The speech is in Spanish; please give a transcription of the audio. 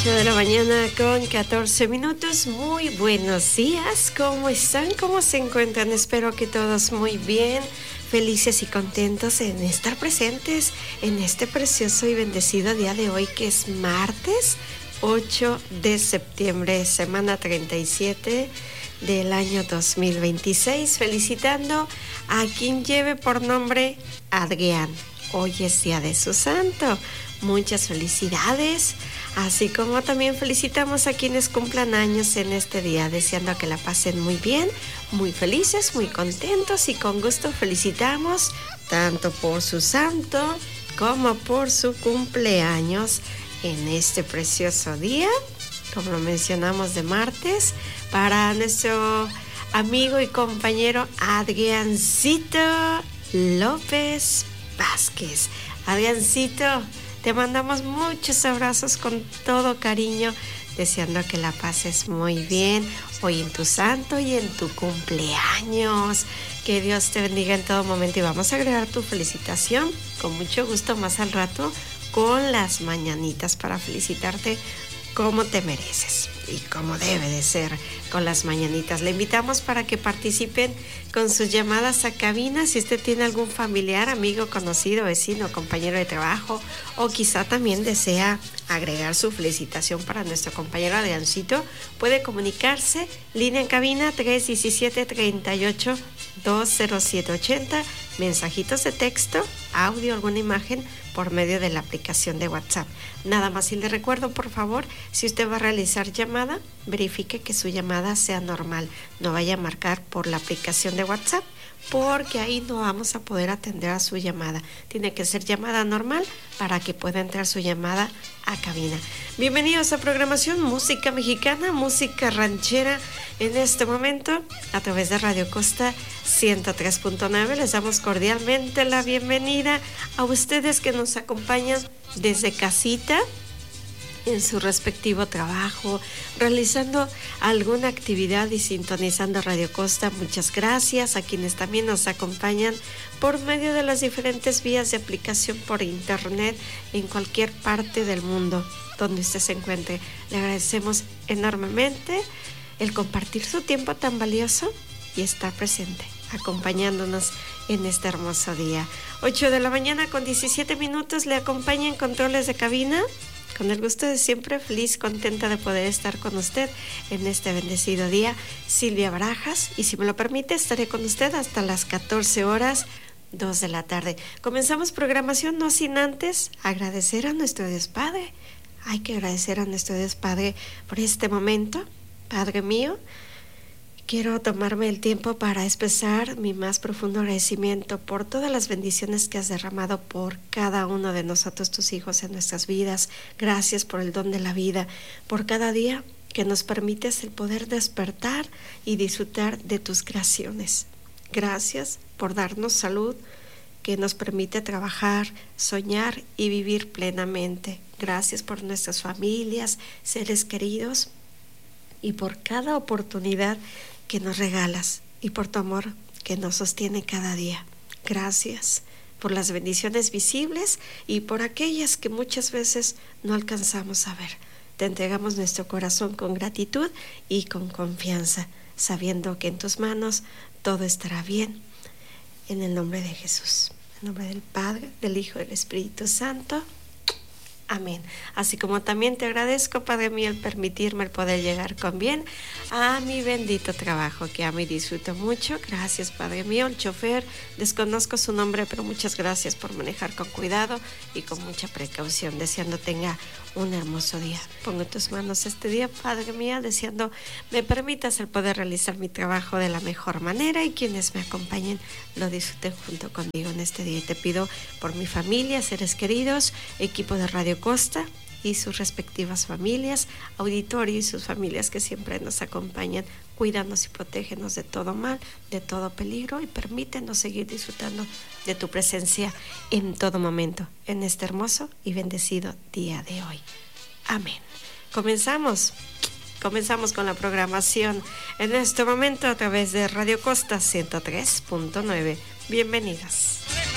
8 de la mañana con 14 minutos. Muy buenos días. ¿Cómo están? ¿Cómo se encuentran? Espero que todos muy bien, felices y contentos en estar presentes en este precioso y bendecido día de hoy, que es martes 8 de septiembre, semana 37 del año 2026. Felicitando a quien lleve por nombre Adrián. Hoy es día de su santo. Muchas felicidades, así como también felicitamos a quienes cumplan años en este día, deseando que la pasen muy bien, muy felices, muy contentos, y con gusto felicitamos tanto por su santo como por su cumpleaños en este precioso día, como lo mencionamos, de martes, para nuestro amigo y compañero Adriancito López Vázquez. Adriancito, te mandamos muchos abrazos con todo cariño, deseando que la pases muy bien hoy en tu santo y en tu cumpleaños. Que Dios te bendiga en todo momento, y vamos a agregar tu felicitación con mucho gusto más al rato con las mañanitas para felicitarte como te mereces y como debe de ser con las mañanitas. Le invitamos para que participen con sus llamadas a cabina. Si usted tiene algún familiar, amigo, conocido, vecino, compañero de trabajo, o quizá también desea agregar su felicitación para nuestro compañero Adriancito, puede comunicarse. Línea en cabina 317-38-20780. Mensajitos de texto, audio, alguna imagen por medio de la aplicación de WhatsApp. Nada más, y le recuerdo, por favor, si usted va a realizar llamada, verifique que su llamada sea normal. No vaya a marcar por la aplicación de WhatsApp, porque ahí no vamos a poder atender a su llamada. Tiene que ser llamada normal para que pueda entrar su llamada a cabina. Bienvenidos a programación Música Mexicana, Música Ranchera. En este momento, a través de Radio Costa 103.9, les damos cordialmente la bienvenida a ustedes que nos acompañan desde casita, en su respectivo trabajo, realizando alguna actividad y sintonizando Radio Costa. Muchas gracias a quienes también nos acompañan por medio de las diferentes vías de aplicación por internet en cualquier parte del mundo donde usted se encuentre. Le agradecemos enormemente el compartir su tiempo tan valioso y estar presente, acompañándonos en este hermoso día. 8 de la mañana con 17 minutos, le acompaña en controles de cabina, con el gusto de siempre, feliz, contenta de poder estar con usted en este bendecido día, Silvia Barajas, y si me lo permite, estaré con usted hasta las 14 horas, 2 de la tarde. Comenzamos programación, no sin antes agradecer a nuestro Dios Padre. Hay que agradecer a nuestro Dios Padre por este momento. Padre mío, quiero tomarme el tiempo para expresar mi más profundo agradecimiento por todas las bendiciones que has derramado por cada uno de nosotros, tus hijos, en nuestras vidas. Gracias por el don de la vida, por cada día que nos permites el poder despertar y disfrutar de tus creaciones. Gracias por darnos salud que nos permite trabajar, soñar y vivir plenamente. Gracias por nuestras familias, seres queridos, y por cada oportunidad que nos regalas, y por tu amor que nos sostiene cada día. Gracias por las bendiciones visibles y por aquellas que muchas veces no alcanzamos a ver. Te entregamos nuestro corazón con gratitud y con confianza, sabiendo que en tus manos todo estará bien. En el nombre de Jesús, en el nombre del Padre, del Hijo y del Espíritu Santo. Amén. Así como también te agradezco, Padre mío, el permitirme el poder llegar con bien a mi bendito trabajo, que amo y disfruto mucho. Gracias, Padre mío. El chofer, desconozco su nombre, pero muchas gracias por manejar con cuidado y con mucha precaución, deseando tenga un hermoso día. Pongo en tus manos este día, Padre mío, deseando me permitas el poder realizar mi trabajo de la mejor manera, y quienes me acompañen lo disfruten junto conmigo en este día. Y te pido por mi familia, seres queridos, equipo de Radio Costa y sus respectivas familias, auditorio y sus familias que siempre nos acompañan. Cuídanos y protégenos de todo mal, de todo peligro, y permítenos seguir disfrutando de tu presencia en todo momento, en este hermoso y bendecido día de hoy. Amén. Comenzamos con la programación en este momento a través de Radio Costa 103.9. Bienvenidas.